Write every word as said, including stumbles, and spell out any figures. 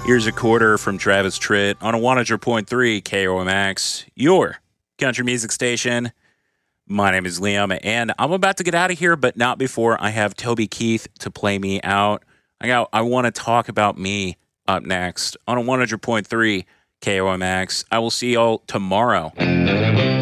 Here's a quarter from Travis Tritt on a one hundred point three K O M X, your country music station. My name is Liam, and I'm about to get out of here, but not before I have Toby Keith to play me out. I got. I want to talk about me up next on a one hundred point three K O M X. I will see y'all tomorrow.